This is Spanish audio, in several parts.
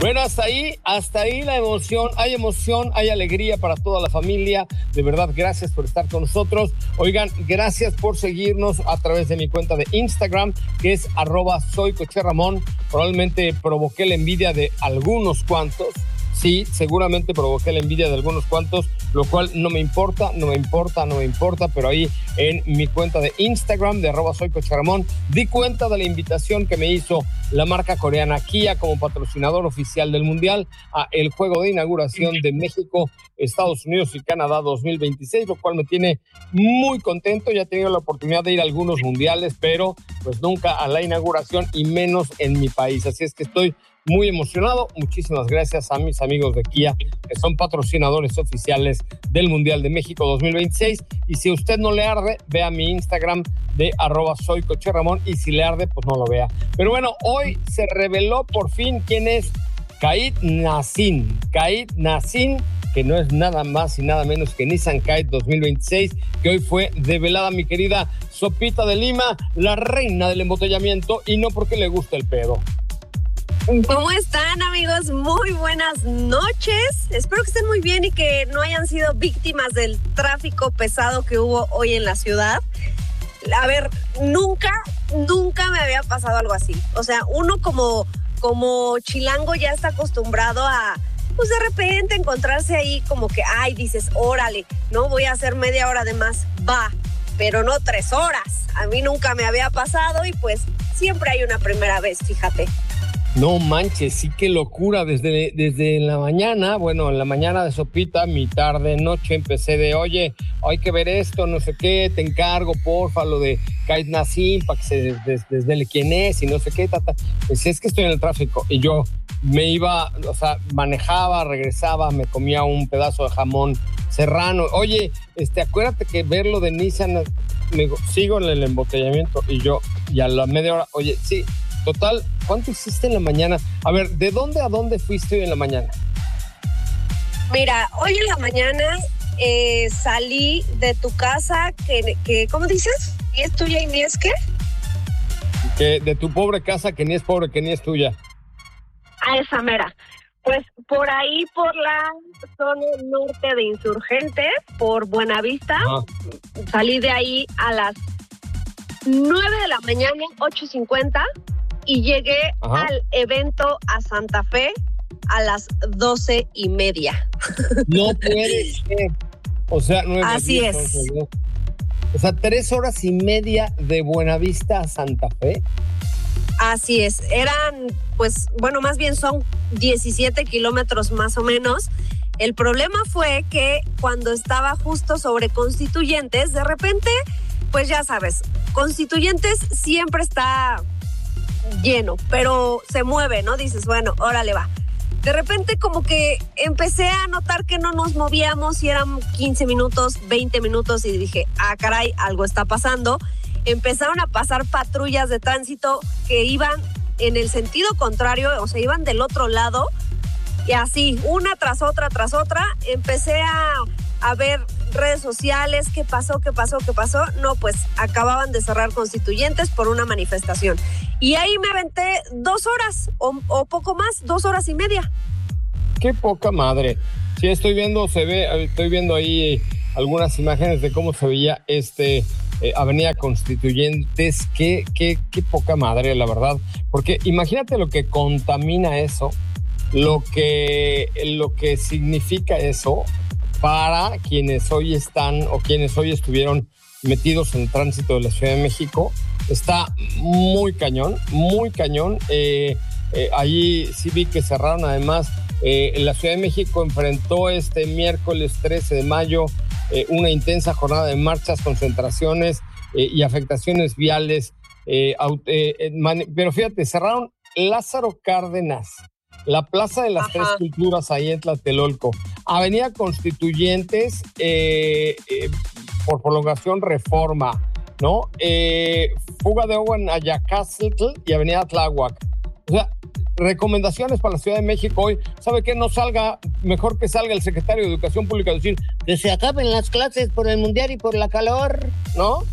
Bueno, hasta ahí la emoción, hay alegría para toda la familia. De verdad, gracias por estar con nosotros. Oigan, gracias por seguirnos a través de mi cuenta de Instagram, que es @soycocherramón. Probablemente provoqué la envidia de algunos cuantos. Sí, seguramente provoqué la envidia de algunos cuantos, lo cual no me importa, pero ahí en mi cuenta de Instagram de @soycocherramón di cuenta de la invitación que me hizo la marca coreana Kia como patrocinador oficial del Mundial a el juego de inauguración de México, Estados Unidos y Canadá 2026, lo cual me tiene muy contento. Ya he tenido la oportunidad de ir a algunos mundiales, pero pues nunca a la inauguración y menos en mi país. Así es que estoy muy emocionado. Muchísimas gracias a mis amigos de Kia, que son patrocinadores oficiales del Mundial de México 2026. Y si a usted no le arde, vea mi Instagram de @soycocherramón, y si le arde, pues no lo vea. Pero bueno, hoy se reveló por fin quién es Kate Nassim, que no es nada más y nada menos que Nissan Kite 2026, que hoy fue develada mi querida Sopita de Lima, la reina del embotellamiento, y no porque le guste el pedo. ¿Cómo están, amigos? Muy buenas noches. Espero que estén muy bien y que no hayan sido víctimas del tráfico pesado que hubo hoy en la ciudad. A ver, nunca me había pasado algo así. O sea, uno como chilango ya está acostumbrado a, pues de repente encontrarse ahí como que, dices, órale, no voy a hacer media hora de más, va, pero no 3 horas. A mí nunca me había pasado y pues siempre hay una primera vez, fíjate. No manches, sí, qué locura. Desde la mañana, bueno, en la mañana de Sopita, mi tarde, noche, empecé de, oye, hay que ver esto, no sé qué, te encargo, porfa, lo de Kate Nassim, para que se desvele quién es y no sé qué, Pues es que estoy en el tráfico. Y yo me iba, o sea, manejaba, regresaba, me comía un pedazo de jamón serrano. Oye, acuérdate que ver lo de Nissan, me digo, sigo en el embotellamiento, y a la media hora, oye, sí, total, ¿cuánto hiciste en la mañana? A ver, ¿de dónde a dónde fuiste hoy en la mañana? Mira, hoy en la mañana salí de tu casa, que ¿cómo dices? ¿Ni es tuya y ni es qué? Que de tu pobre casa, que ni es pobre, que ni es tuya. A esa mera. Pues por ahí, por la zona norte de Insurgentes, por Buenavista, salí de ahí a las 9 de la mañana, 8:50, y llegué al evento a Santa Fe a las 12:30. No puede ser. O sea, 9. Así 10, es. 11, 12. O sea, 3 horas y media de Buenavista a Santa Fe. Así es. Eran, pues, bueno, más bien son 17 kilómetros más o menos. El problema fue que cuando estaba justo sobre Constituyentes, de repente, pues ya sabes, Constituyentes siempre está lleno, pero se mueve, ¿no? Dices, bueno, órale, va. De repente como que empecé a notar que no nos movíamos y eran 15 minutos, 20 minutos y dije, caray, algo está pasando. Empezaron a pasar patrullas de tránsito que iban en el sentido contrario, o sea, iban del otro lado, y así, una tras otra, empecé a ver redes sociales, ¿qué pasó? No, pues acababan de cerrar Constituyentes por una manifestación. Y ahí me aventé 2 horas, o poco más, 2 horas y media. Qué poca madre. Sí, estoy viendo ahí algunas imágenes de cómo se veía Avenida Constituyentes. Qué poca madre, la verdad. Porque imagínate lo que contamina eso, lo que significa eso para quienes hoy están o quienes hoy estuvieron metidos en el tránsito de la Ciudad de México. Está muy cañón. Allí sí vi que cerraron además. La Ciudad de México enfrentó este miércoles 13 de mayo una intensa jornada de marchas, concentraciones y afectaciones viales. Pero fíjate, cerraron Lázaro Cárdenas, la Plaza de las Tres Culturas ahí en Tlatelolco, Avenida Constituyentes, por prolongación Reforma, ¿no? Fuga de agua en Ayacaztl y Avenida Tláhuac. O sea, recomendaciones para la Ciudad de México hoy. ¿Sabe qué? No salga, mejor que salga el secretario de Educación Pública a decir que se acaben las clases por el mundial y por la calor, ¿no?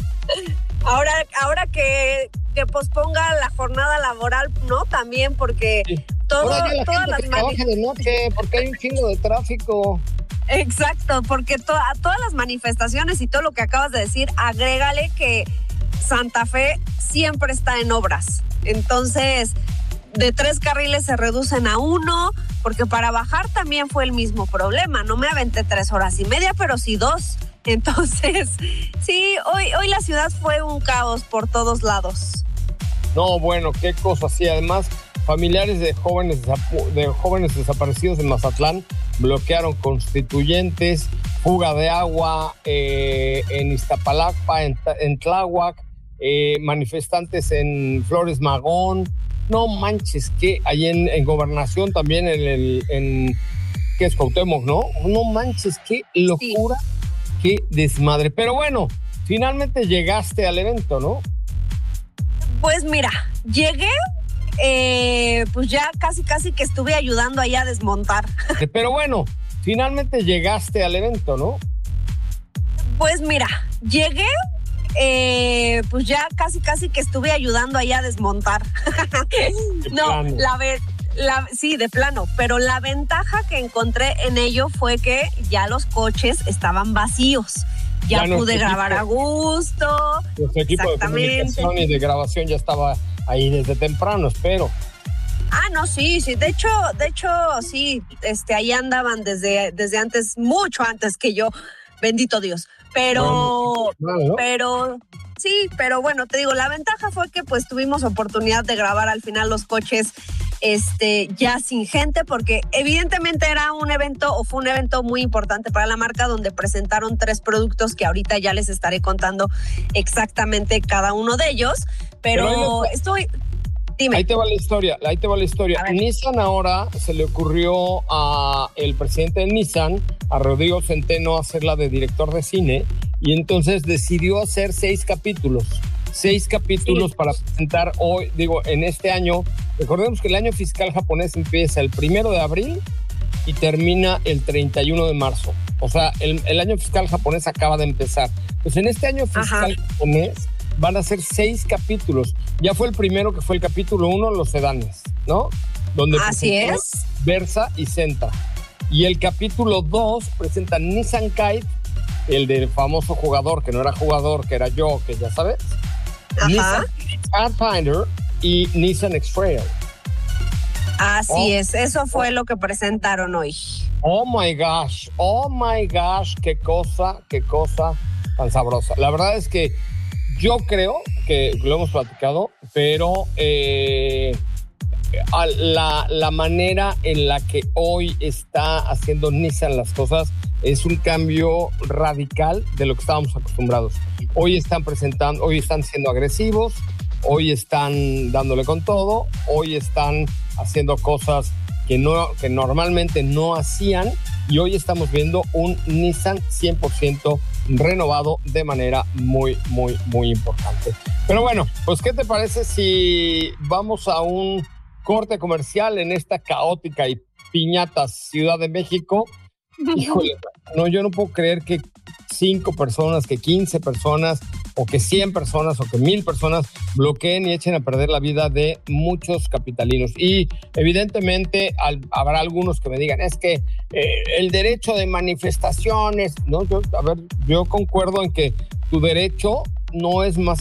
Ahora que posponga la jornada laboral, ¿no? También porque Ahora ya la gente que trabaja de noche porque hay un chingo de tráfico. Exacto, porque todas las manifestaciones y todo lo que acabas de decir, agrégale que Santa Fe siempre está en obras. Entonces, de 3 carriles se reducen a 1, porque para bajar también fue el mismo problema. No me aventé 3 horas y media, pero sí 2. Entonces, sí, hoy la ciudad fue un caos por todos lados. No, bueno, qué cosa. Sí, además, familiares de jóvenes desaparecidos en Mazatlán bloquearon Constituyentes, fuga de agua en Iztapalapa, en Tláhuac, manifestantes en Flores Magón. No manches, que ahí en Gobernación también, en ¿qué es? Cuauhtémoc, ¿no? No manches, qué locura, sí. Qué desmadre. Pero bueno, finalmente llegaste al evento, ¿no? Pues mira, llegué, pues ya casi que estuve ayudando allá a desmontar. Pero bueno, finalmente llegaste al evento, ¿no? Pues mira, llegué, pues ya casi que estuve ayudando allá a desmontar. No, sí, de plano, pero la ventaja que encontré en ello fue que ya los coches estaban vacíos. Ya pude grabar a gusto. Nuestro equipo de comunicación y de grabación ya estaba ahí desde temprano, espero. Ah, no, sí. De hecho, sí, ahí andaban desde antes, mucho antes que yo, bendito Dios. Pero bueno, te digo, la ventaja fue que pues tuvimos oportunidad de grabar al final los coches ya sin gente, porque evidentemente fue un evento muy importante para la marca, donde presentaron 3 productos que ahorita ya les estaré contando exactamente cada uno de ellos, pero dime. Ahí te va la historia. Nissan ahora se le ocurrió a el presidente de Nissan, a Rodrigo Centeno, hacerla de director de cine, y entonces decidió hacer 6 capítulos. 6 capítulos, sí, para presentar hoy, en este año. Recordemos que el año fiscal japonés empieza el 1 de abril y termina el 31 de marzo. O sea, el año fiscal japonés acaba de empezar. Pues en este año fiscal japonés van a ser 6 capítulos. Ya fue el primero, que fue el capítulo 1, los sedanes, ¿no? Donde así es. Versa y Sentra. Y el capítulo 2 presenta Nissan Kite, el del famoso jugador, que no era jugador, que era yo, que ya sabes. Nissan Pathfinder y Nissan X-Trail. Así es, eso fue lo que presentaron hoy. Oh my gosh, qué cosa tan sabrosa. La verdad es que yo creo que lo hemos platicado, pero la manera en la que hoy está haciendo Nissan las cosas es un cambio radical de lo que estábamos acostumbrados. Hoy están siendo agresivos, hoy están dándole con todo, hoy están haciendo cosas que normalmente no hacían, y hoy estamos viendo un Nissan 100% renovado de manera muy, muy, muy importante. Pero bueno, pues ¿qué te parece si vamos a un corte comercial en esta caótica y piñata Ciudad de México? Híjole, yo no puedo creer que 5 personas, que 15 personas, o que 100 personas, o que 1000 personas bloqueen y echen a perder la vida de muchos capitalinos. Y evidentemente habrá algunos que me digan, es que el derecho de manifestaciones, ¿no? Yo concuerdo en que tu derecho no es más